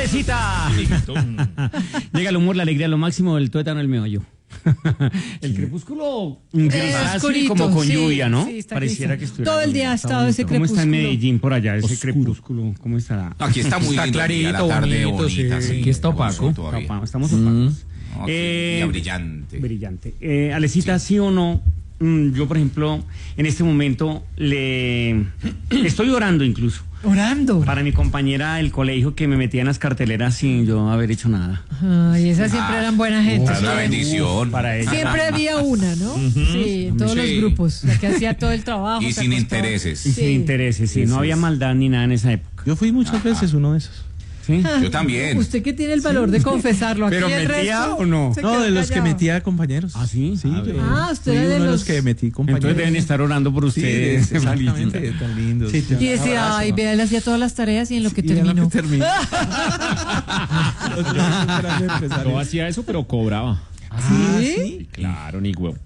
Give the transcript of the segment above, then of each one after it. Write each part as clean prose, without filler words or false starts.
Alecita. Llega el humor, la alegría, lo máximo del tuétano, el meollo. El crepúsculo así como con lluvia, ¿no? Sí, pareciera gris. que estuviera. Todo el día ha estado ese ¿Cómo crepúsculo? está en Medellín por allá ese Oscuro. crepúsculo? ¿Cómo estará? Aquí está muy lindo, clarito, la tarde bonito, bonita. sí. Aquí está opaco. Estamos opacos. Ok, día brillante. Brillante. Alecita, ¿sí o no? Yo, por ejemplo, en este momento estoy orando incluso Orando. para mi compañera del colegio que me metía en las carteleras sin yo haber hecho nada. Ay, esas siempre eran buena gente. Es una bendición. Para ella. Siempre había una, ¿no? Sí, en todos los grupos. La que hacía todo el trabajo. Y se sin acostaba. intereses. Y sin intereses, sí, no había maldad ni nada en esa época. Yo fui muchas veces uno de esos. ¿Sí? Yo también. Usted que tiene el valor de confesarlo. Aquí ¿Pero el metía resto o no? se No, quedó de los que callado. metía compañeros. ¿Ah, sí? Sí, yo usted fui era de uno de los- los que metí compañeros. Entonces deben estar orando por Sí, ustedes. exactamente, tan lindos. Sí, Y decía, ay, vea, él hacía todas las tareas y en lo que terminó. No hacía eso, pero cobraba. ¿Sí? Claro, ni huevo.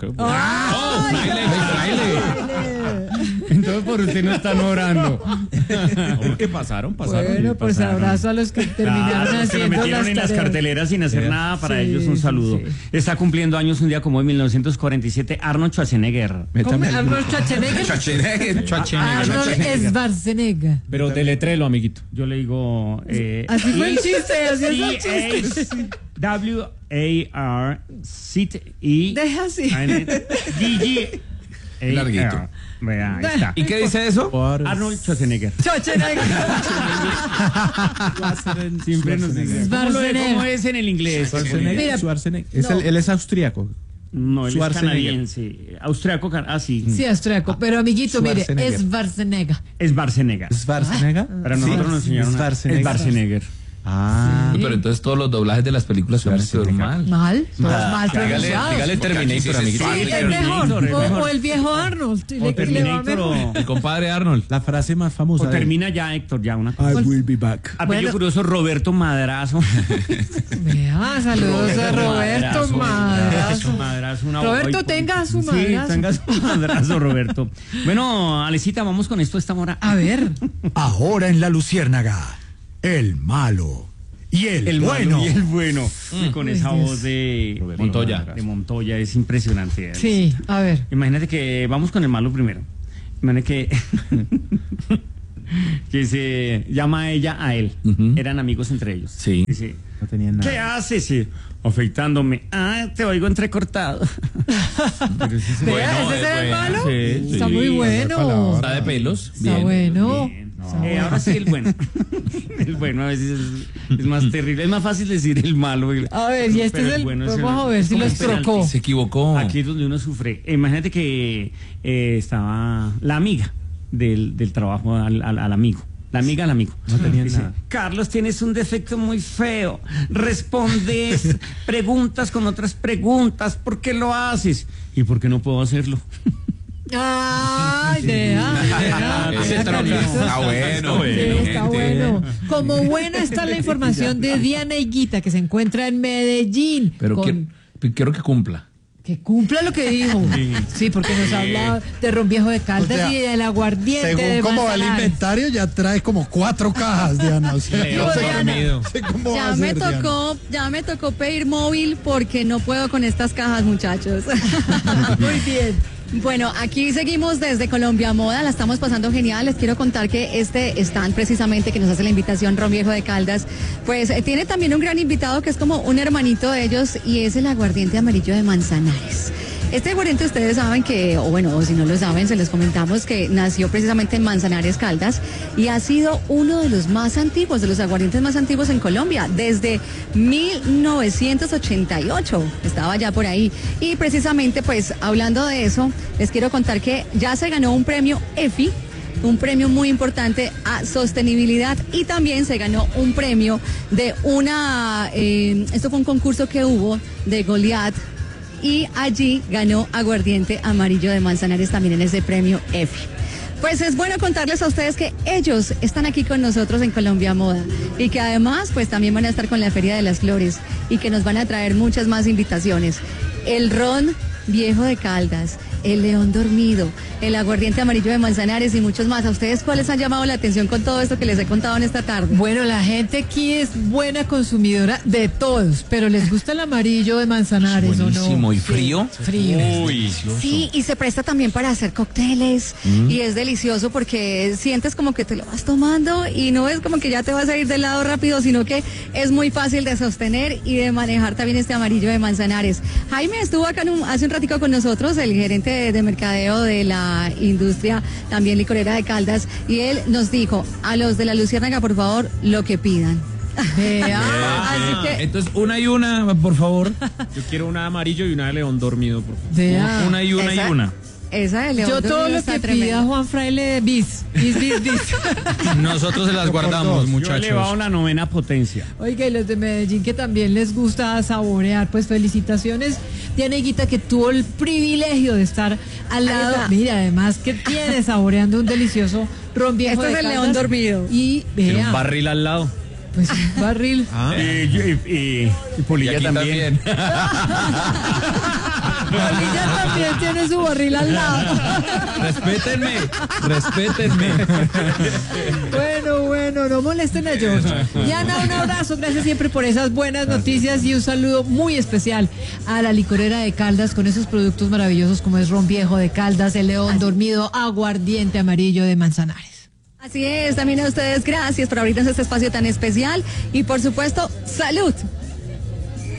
Entonces por usted no están orando. ¿Qué pasaron? Bueno, pues pasaron. abrazo a los que terminaron Claro, los que lo haciendo metieron las en las tareas. carteleras sin hacer nada, para Sí, ellos un sí, saludo. sí. Está cumpliendo años un día como hoy, 1947, Arnold Schwarzenegger. ¿Cómo? ¿Arnold Schwarzenegger? Arnold Schwarzenegger. Pero deletrelo, amiguito. Yo le digo... Así fue el chiste, así es el chiste. W-A-R-C-E... Deja así. D-G... Larguito. Vea, ahí está. ¿Y qué dice eso? Arnold Schwarzenegger. Schwarzenegger. Siempre nos dice. Schwarzenegger. ¿Cómo es en el inglés? Mira, Schwarzenegger. no. Él es austríaco. No, él es Schwarzenegger. canadiense. Austriaco, sí. Sí, austriaco, pero amiguito, mire, Schwarzenegger. es Schwarzenegger. Es Schwarzenegger. ¿Schwarzenegger? Pero nosotros nos enseñaron Schwarzenegger. Schwarzenegger. Ah. Pero entonces todos los doblajes de las películas son mal. Mal, todos mal pronunciados. Dígale Terminator, amiguito. Sí, es Terminator, mejor. es mejor. O el viejo Arnold. O le va Terminator mejor. El compadre Arnold. La frase más famosa. o termina ya, Héctor, ya una cosa. I will be back. Apellido Bueno. curioso, Roberto Madrazo. Vea, saludos a Roberto Madrazo. Roberto, Ay, tenga su Sí, madrazo. tenga su madrazo, Roberto. Bueno, Alecita, vamos con esto esta hora. A ver. Ahora en La Luciérnaga, el malo y el bueno. malo y el bueno. Y con esa Dios. voz de Montoya. De Montoya, es impresionante. Sí, a ver. Imagínate que vamos con el malo primero. Imagínate que se llama a ella a él. Ujú. Eran amigos entre ellos. Sí. Dice, No tenían nada. ¿qué haces? Sí, afeitándome. Ah, te oigo entrecortado. Pero ese es Vea, ¿ese es el bueno. malo? Sí, Está sí. muy bueno. Está de pelos. Está Bien. bueno. Bien. Ahora sí el bueno. El bueno a veces es más terrible. Es más fácil decir el malo. A ver, y este Pero es el. bueno es Vamos a ver si como los un penalti. trocó. Se equivocó. Aquí es donde uno sufre. Imagínate que estaba la amiga del trabajo al amigo. La amiga al amigo. No tenían Dice, nada. Carlos, tienes un defecto muy feo. Respondes preguntas con otras preguntas. ¿Por qué lo haces? ¿Y por qué no puedo hacerlo? Ay, vea. Ese trocó. Está bueno. Sí, está gente. bueno. Como buena está la información de Diana Higuita, que se encuentra en Medellín. Pero con- quiero que cumpla. que cumpla lo que dijo. Sí, porque nos habla de ron viejo de Caldas O sea, y del aguardiente de Según cómo va el Manzanares. inventario, ya trae como 4 cajas, Diana. O sea, Digo, no sé Diana, cómo va Ya a me ser, Diana. tocó pedir móvil porque no puedo con estas cajas, muchachos. Muy bien. Bueno, aquí seguimos desde Colombia Moda, la estamos pasando genial. Les quiero contar que este stand precisamente que nos hace la invitación Ron Viejo de Caldas, pues tiene también un gran invitado que es como un hermanito de ellos y es el aguardiente amarillo de Manzanares. Este aguardiente ustedes saben que, o bueno, o si no lo saben, se les comentamos que nació precisamente en Manzanares, Caldas, y ha sido uno de los más antiguos, de los aguardientes más antiguos en Colombia, desde 1988, estaba ya por ahí. Y precisamente, pues, hablando de eso, les quiero contar que ya se ganó un premio EFI, un premio muy importante a sostenibilidad, y también se ganó un premio de esto fue un concurso que hubo de Goliat, y allí ganó aguardiente amarillo de Manzanares también en ese premio EFI. Pues es bueno contarles a ustedes que ellos están aquí con nosotros en Colombia Moda y que además pues también van a estar con la Feria de las Flores y que nos van a traer muchas más invitaciones. El ron Viejo de Caldas, el león dormido, el aguardiente amarillo de Manzanares y muchos más. ¿A ustedes cuáles han llamado la atención con todo esto que les he contado en esta tarde? Bueno, la gente aquí es buena consumidora de todos, pero les gusta el amarillo de Manzanares, ¿o no? Buenísimo. ¿Y frío? Frío. Uy. Sí, y se presta también para hacer cócteles y es delicioso porque sientes como que te lo vas tomando y no es como que ya te vas a ir del lado rápido, sino que es muy fácil de sostener y de manejar también este amarillo de Manzanares. Jaime estuvo acá hace un ratico con nosotros, el gerente de mercadeo de la industria también licorera de Caldas, y él nos dijo, a los de la Luciérnaga, por favor, lo que pidan. Así que Entonces, una y una, por favor. Yo quiero una de amarillo y una de león dormido, por favor. Vea. Una y una esa- y una. esa de León Yo todo Dormido lo está que tremenda. pida Juan Fraile bis. Nosotros se las guardamos, Yo he elevado muchachos. la novena potencia. Oiga, y los de Medellín que también les gusta saborear, pues felicitaciones. Diana Higuita, que tuvo el privilegio de estar al Ahí lado. está. Mira, además que tiene saboreando un delicioso ron viejo Este de es el Caldas. león dormido. Y Tiene vea, un barril al lado. pues un barril. Y Polilla Y aquí también. Ella también tiene su barril al lado. Respétenme, respétenme. Bueno, no molesten a George. Diana, un abrazo, gracias siempre por esas buenas noticias y un saludo muy especial a la licorera de Caldas con esos productos maravillosos como es ron viejo de Caldas, el león dormido, aguardiente amarillo de Manzanares. Así es, también a ustedes gracias por abrirnos este espacio tan especial y por supuesto, salud.